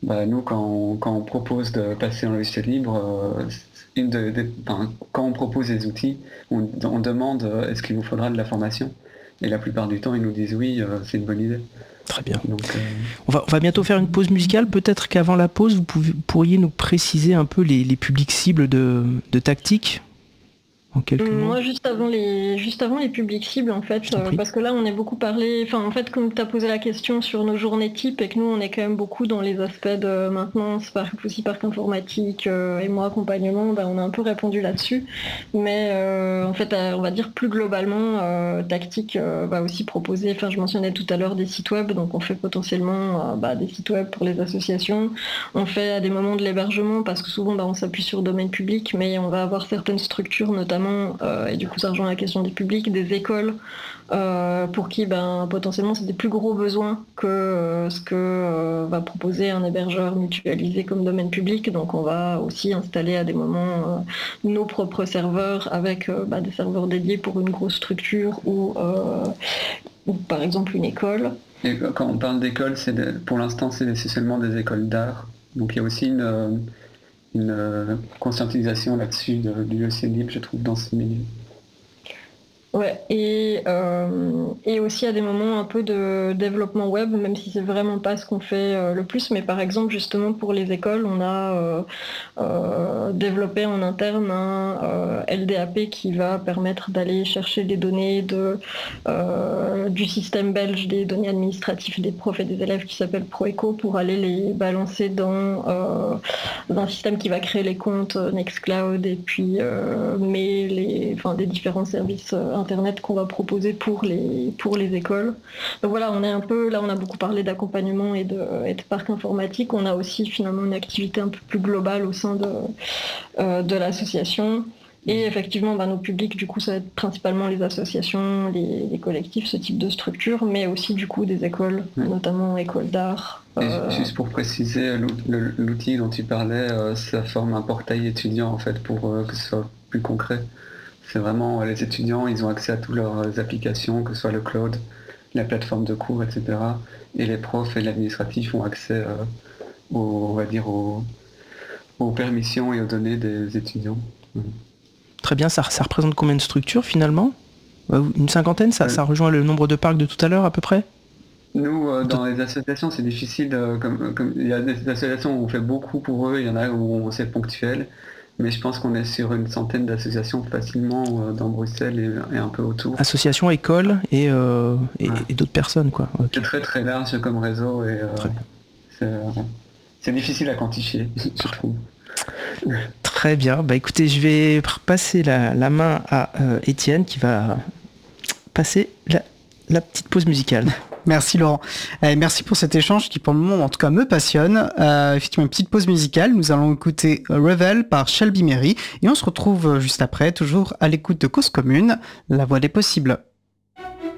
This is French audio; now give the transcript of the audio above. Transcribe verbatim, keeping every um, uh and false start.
Bah, nous, quand on, quand on propose de passer en logiciel libre, euh, une de, de- enfin, quand on propose des outils, on, on demande euh, est-ce qu'il vous faudra de la formation. Et la plupart du temps, ils nous disent oui, euh, c'est une bonne idée. Très bien. Donc, euh, On va, on va bientôt faire une pause musicale. Peut-être qu'avant la pause, vous pouvez- pourriez nous préciser un peu les, les publics cibles de, de Tactique, en quelques Hum, mots. Moi, juste avant les, juste avant les publics cibles, en Je fait, t'en euh, prie. parce que là, on est beaucoup parlé, enfin, en fait, comme tu as posé la question sur nos journées types et que nous, on est quand même beaucoup dans les aspects de maintenance, parc, aussi parc informatique euh, et moi, accompagnement, ben, on a un peu répondu là-dessus. Mais euh, en fait, euh, on va dire plus globalement, euh, Tactique euh, va aussi proposer, enfin, je mentionnais tout à l'heure des sites web, donc on fait potentiellement euh, bah, des sites web pour les associations. On fait à des moments de l'hébergement parce que souvent, bah, on s'appuie sur le domaine public, mais on va avoir certaines structures, notamment Euh, et du coup ça rejoint la question des publics, des écoles euh, pour qui ben, potentiellement c'est des plus gros besoins que euh, ce que euh, va proposer un hébergeur mutualisé comme domaine public. Donc on va aussi installer à des moments euh, nos propres serveurs avec euh, bah, des serveurs dédiés pour une grosse structure ou, euh, ou par exemple une école. et quand on parle d'école, c'est de- pour l'instant, c'est essentiellement des écoles d'art. Donc il y a aussi une, euh, une euh, conscientisation là-dessus de- du logiciel libre, je trouve, dans ce milieu. Ouais, et, euh, et aussi à des moments un peu de développement web, même si c'est vraiment pas ce qu'on fait euh, le plus, mais par exemple justement pour les écoles, on a euh, euh, développé en interne un euh, L D A P qui va permettre d'aller chercher des données de, euh, du système belge, des données administratives des profs et des élèves qui s'appelle Proeco pour aller les balancer dans, euh, dans un système qui va créer les comptes Nextcloud et puis euh, mais les, enfin, des différents services euh, internet qu'on va proposer pour les, pour les écoles. Donc voilà, on est un peu, là on a beaucoup parlé d'accompagnement et de, et de parc informatique. On a aussi finalement une activité un peu plus globale au sein de, euh, de l'association. Et effectivement, bah, nos publics, du coup, ça va être principalement les associations, les, les collectifs, ce type de structure, mais aussi du coup des écoles, Ouais. notamment écoles d'art. Et Euh... juste pour préciser, l'ou- le- l'outil dont tu parlais, euh, ça forme un portail étudiant en fait pour euh, que ce soit plus concret. C'est vraiment euh, les étudiants, ils ont accès à toutes leurs euh, applications, que ce soit le cloud, la plateforme de cours, et cetera. Et les profs et l'administratif ont accès euh, aux, on va dire aux, aux permissions et aux données des étudiants. Ouais. Très bien, ça, ça représente combien de structures finalement? Une cinquantaine, ça, Euh, ça rejoint le nombre de parcs de tout à l'heure à peu près? Nous, euh, dans les associations, c'est difficile. euh, comme, comme- il y a des associations où on fait beaucoup pour eux, il y en a où on- c'est ponctuel. Mais je pense qu'on est sur une centaine d'associations facilement euh, dans Bruxelles et, et un peu autour. Association, école et, euh, et, Ouais. et d'autres personnes quoi. Ok. C'est très très large comme réseau et euh, Très bien. c'est, euh, c'est difficile à quantifier, je trouve. Très bien. Bah écoutez, je vais passer la, la main à euh, Étienne qui va passer la, la petite pause musicale. Merci Laurent. Euh, merci pour cet échange qui pour le moment en tout cas me passionne. Euh, effectivement, une petite pause musicale. Nous allons écouter Revel par Shelby Merry et on se retrouve juste après, toujours à l'écoute de Cause Commune, la voix des possibles.